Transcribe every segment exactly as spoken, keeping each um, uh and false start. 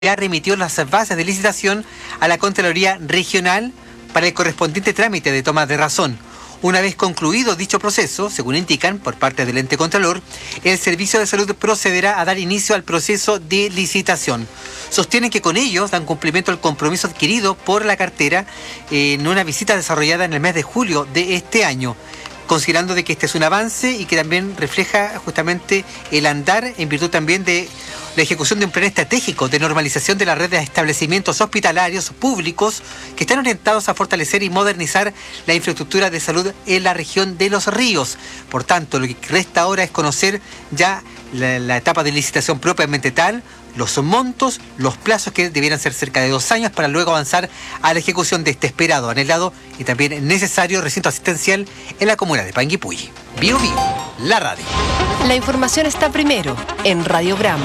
ya remitió las bases de licitación a la Contraloría Regional para el correspondiente trámite de toma de razón. Una vez concluido dicho proceso, según indican por parte del ente Contralor, el Servicio de Salud procederá a dar inicio al proceso de licitación. Sostienen que con ello dan cumplimiento al compromiso adquirido por la cartera en una visita desarrollada en el mes de julio de este año, considerando de que este es un avance y que también refleja justamente el andar en virtud también de la ejecución de un plan estratégico de normalización de la red de establecimientos hospitalarios públicos que están orientados a fortalecer y modernizar la infraestructura de salud en la región de Los Ríos. Por tanto, lo que resta ahora es conocer ya la, la etapa de licitación propiamente tal, los montos, los plazos que debieran ser cerca de dos años para luego avanzar a la ejecución de este esperado, anhelado y también necesario recinto asistencial en la comuna de Panguipulli. Bio Bio, la radio. La información está primero en Radiograma.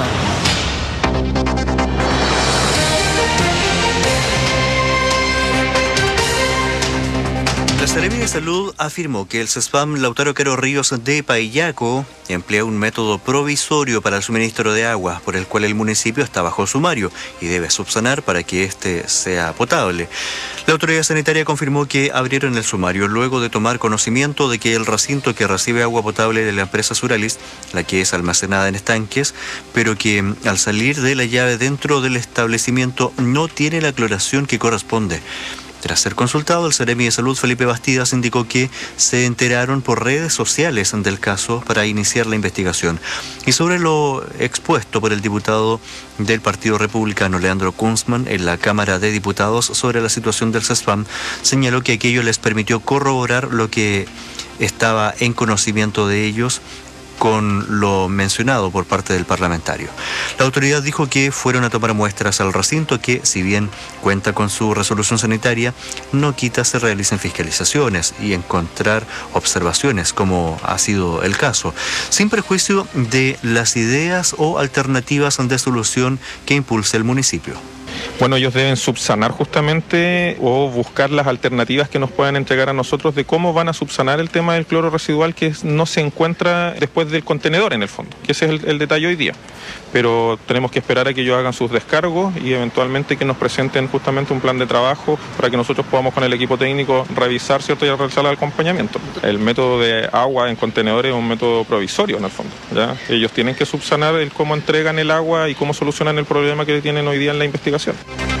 La Seremi de Salud afirmó que el CESFAM Lautaro Caro Ríos de Paillaco emplea un método provisorio para el suministro de agua, por el cual el municipio está bajo sumario y debe subsanar para que éste sea potable. La autoridad sanitaria confirmó que abrieron el sumario luego de tomar conocimiento de que el recinto que recibe agua potable de la empresa Suralis, la que es almacenada en estanques, pero que al salir de la llave dentro del establecimiento no tiene la cloración que corresponde. Tras ser consultado, el Seremi de Salud Felipe Bastidas indicó que se enteraron por redes sociales del caso para iniciar la investigación. Y sobre lo expuesto por el diputado del Partido Republicano, Leandro Kunzman, en la Cámara de Diputados sobre la situación del CESFAM, señaló que aquello les permitió corroborar lo que estaba en conocimiento de ellos con lo mencionado por parte del parlamentario. La autoridad dijo que fueron a tomar muestras al recinto que, si bien cuenta con su resolución sanitaria, no quita se realicen fiscalizaciones y encontrar observaciones, como ha sido el caso, sin perjuicio de las ideas o alternativas de solución que impulse el municipio. Bueno, ellos deben subsanar justamente o buscar las alternativas que nos puedan entregar a nosotros de cómo van a subsanar el tema del cloro residual que no se encuentra después del contenedor en el fondo, que ese es el, el detalle hoy día. Pero tenemos que esperar a que ellos hagan sus descargos y eventualmente que nos presenten justamente un plan de trabajo para que nosotros podamos con el equipo técnico revisar, ¿cierto?, y realizar el acompañamiento. El método de agua en contenedores es un método provisorio en el fondo, ¿ya? Ellos tienen que subsanar el cómo entregan el agua y cómo solucionan el problema que tienen hoy día en la investigación.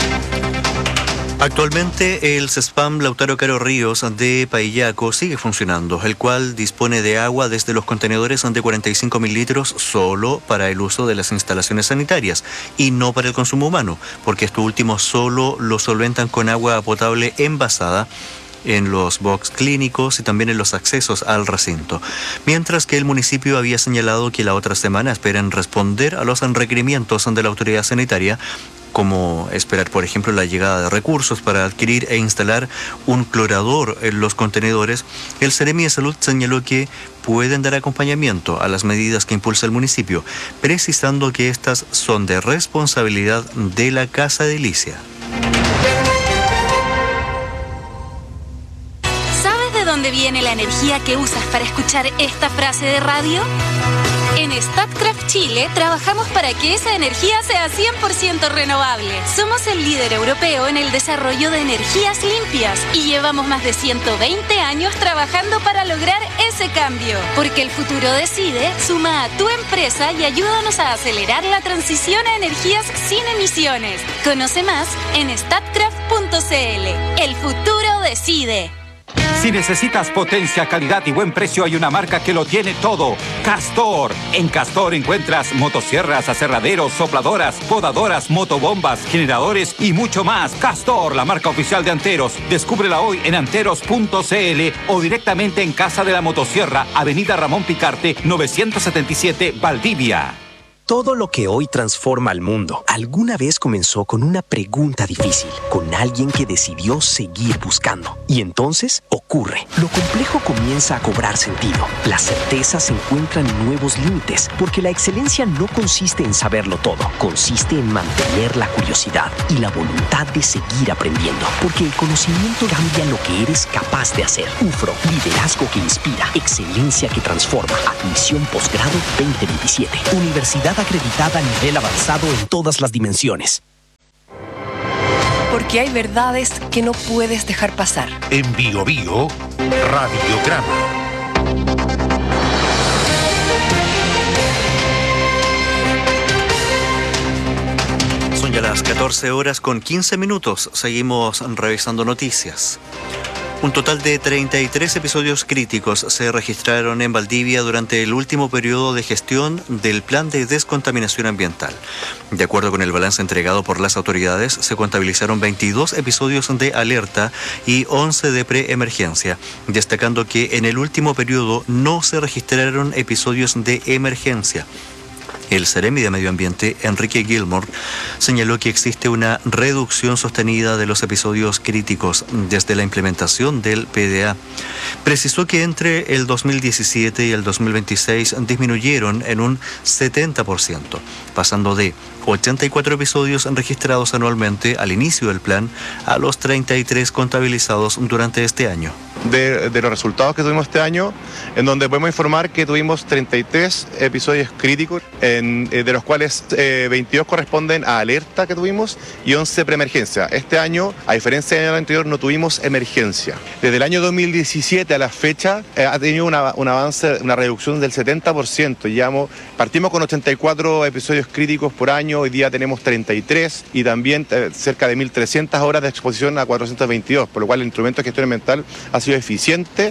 Actualmente el CESFAM Lautaro Caro Ríos de Paillaco sigue funcionando, el cual dispone de agua desde los contenedores de cuarenta y cinco mil litros solo para el uso de las instalaciones sanitarias y no para el consumo humano, porque estos últimos solo lo solventan con agua potable envasada en los box clínicos y también en los accesos al recinto. Mientras que el municipio había señalado que la otra semana esperan responder a los requerimientos de la autoridad sanitaria, como esperar, por ejemplo, la llegada de recursos para adquirir e instalar un clorador en los contenedores. El Seremi de Salud señaló que pueden dar acompañamiento a las medidas que impulsa el municipio, precisando que estas son de responsabilidad de la Casa de Licia. ¿Sabes de dónde viene la energía que usas para escuchar esta frase de radio? En Statkraft Chile trabajamos para que esa energía sea cien por ciento renovable. Somos el líder europeo en el desarrollo de energías limpias y llevamos más de ciento veinte años trabajando para lograr ese cambio. Porque el futuro decide, suma a tu empresa y ayúdanos a acelerar la transición a energías sin emisiones. Conoce más en statkraft punto cl. El futuro decide. Si necesitas potencia, calidad y buen precio, hay una marca que lo tiene todo. Castor. En Castor encuentras motosierras, aserraderos, sopladoras, podadoras, motobombas, generadores y mucho más. Castor, la marca oficial de Anteros. Descúbrela hoy en anteros punto cl o directamente en Casa de la Motosierra, Avenida Ramón Picarte, novecientos setenta y siete, Valdivia. Todo lo que hoy transforma al mundo alguna vez comenzó con una pregunta difícil, con alguien que decidió seguir buscando. Y entonces ocurre. Lo complejo comienza a cobrar sentido. Las certezas encuentran nuevos límites, porque la excelencia no consiste en saberlo todo. Consiste en mantener la curiosidad y la voluntad de seguir aprendiendo, porque el conocimiento cambia lo que eres capaz de hacer. U F R O, liderazgo que inspira, excelencia que transforma. Admisión posgrado veinte veintisiete. Universidad acreditada a nivel avanzado en todas las dimensiones. Porque hay verdades que no puedes dejar pasar. En Bio Bio, Radiograma. Son ya las catorce horas con quince minutos. Seguimos revisando noticias. Un total de treinta y tres episodios críticos se registraron en Valdivia durante el último periodo de gestión del Plan de Descontaminación Ambiental. De acuerdo con el balance entregado por las autoridades, se contabilizaron veintidós episodios de alerta y once de preemergencia, destacando que en el último periodo no se registraron episodios de emergencia. El Seremi de Medio Ambiente, Enrique Gilmore, señaló que existe una reducción sostenida de los episodios críticos desde la implementación del P D A. Precisó que entre el dos mil diecisiete y el dos mil veintiséis disminuyeron en un setenta por ciento, pasando de ochenta y cuatro episodios registrados anualmente al inicio del plan a los treinta y tres contabilizados durante este año. De, de los resultados que tuvimos este año, en donde podemos informar que tuvimos treinta y tres episodios críticos, en, de los cuales eh, veintidós corresponden a alerta que tuvimos y once preemergencia. Este año, a diferencia del año anterior, no tuvimos emergencia. Desde el año dos mil diecisiete a la fecha, eh, ha tenido una, un avance, una reducción del setenta por ciento. Llevamos, partimos con ochenta y cuatro episodios críticos por año, hoy día tenemos treinta y tres y también eh, cerca de mil trescientas horas de exposición a cuatrocientos veintidós, por lo cual el instrumento de gestión ambiental ha sido eficiente.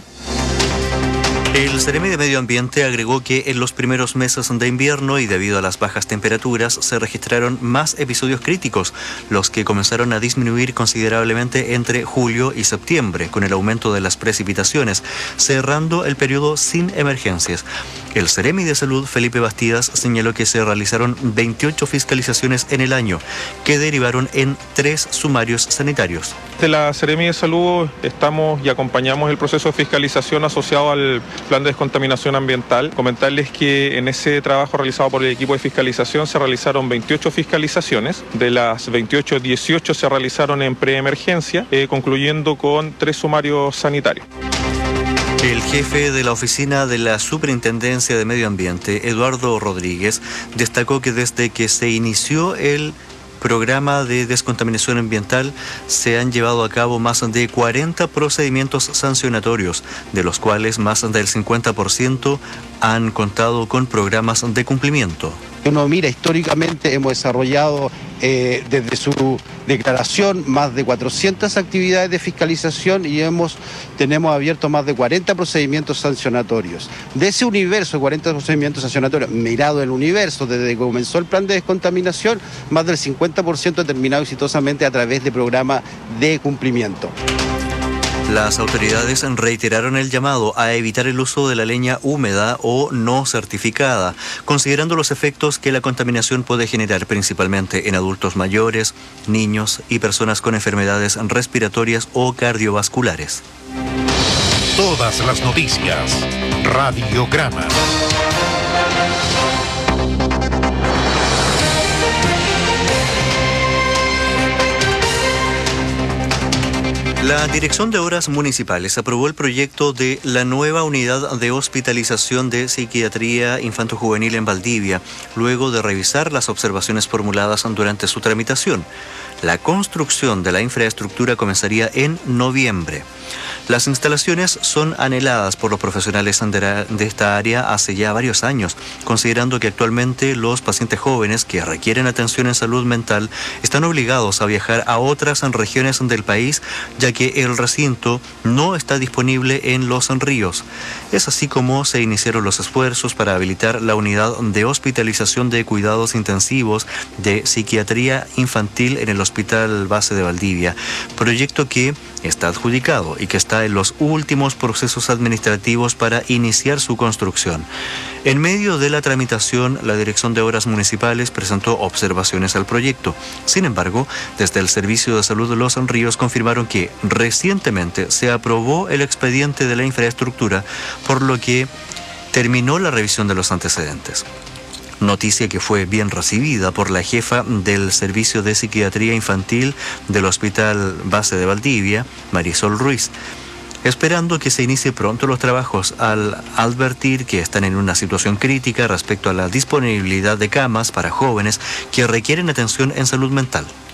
El Seremi de Medio Ambiente agregó que en los primeros meses de invierno y debido a las bajas temperaturas se registraron más episodios críticos, los que comenzaron a disminuir considerablemente entre julio y septiembre con el aumento de las precipitaciones, cerrando el periodo sin emergencias. El Seremi de Salud, Felipe Bastidas, señaló que se realizaron veintiocho fiscalizaciones en el año, que derivaron en tres sumarios sanitarios. De la Seremi de Salud estamos y acompañamos el proceso de fiscalización asociado al Plan de Descontaminación Ambiental. Comentarles que en ese trabajo realizado por el equipo de fiscalización se realizaron veintiocho fiscalizaciones. De las veintiocho, dieciocho se realizaron en preemergencia, eh, concluyendo con tres sumarios sanitarios. El jefe de la oficina de la Superintendencia de Medio Ambiente, Eduardo Rodríguez, destacó que desde que se inició el programa de descontaminación ambiental se han llevado a cabo más de cuarenta procedimientos sancionatorios, de los cuales más del cincuenta por ciento han contado con programas de cumplimiento. Uno mira, históricamente hemos desarrollado eh, desde su declaración más de cuatrocientas actividades de fiscalización y hemos, tenemos abierto más de cuarenta procedimientos sancionatorios. De ese universo de cuarenta procedimientos sancionatorios, mirado el universo desde que comenzó el plan de descontaminación, más del cincuenta por ciento ha terminado exitosamente a través de programas de cumplimiento. Las autoridades reiteraron el llamado a evitar el uso de la leña húmeda o no certificada, considerando los efectos que la contaminación puede generar principalmente en adultos mayores, niños y personas con enfermedades respiratorias o cardiovasculares. Todas las noticias. Radiograma. La Dirección de Obras Municipales aprobó el proyecto de la nueva unidad de hospitalización de psiquiatría infanto-juvenil en Valdivia, luego de revisar las observaciones formuladas durante su tramitación. La construcción de la infraestructura comenzaría en noviembre. Las instalaciones son anheladas por los profesionales de esta área hace ya varios años, considerando que actualmente los pacientes jóvenes que requieren atención en salud mental están obligados a viajar a otras regiones del país, ya que el recinto no está disponible en Los Ríos. Es así como se iniciaron los esfuerzos para habilitar la unidad de hospitalización de cuidados intensivos de psiquiatría infantil en el Hospital Base de Valdivia, proyecto que está adjudicado y que está en los últimos procesos administrativos para iniciar su construcción. En medio de la tramitación, la Dirección de Obras Municipales presentó observaciones al proyecto. Sin embargo, desde el Servicio de Salud de Los Ríos confirmaron que recientemente se aprobó el expediente de la infraestructura, por lo que terminó la revisión de los antecedentes. Noticia que fue bien recibida por la jefa del Servicio de Psiquiatría Infantil del Hospital Base de Valdivia, Marisol Ruiz, esperando que se inicie pronto los trabajos al advertir que están en una situación crítica respecto a la disponibilidad de camas para jóvenes que requieren atención en salud mental.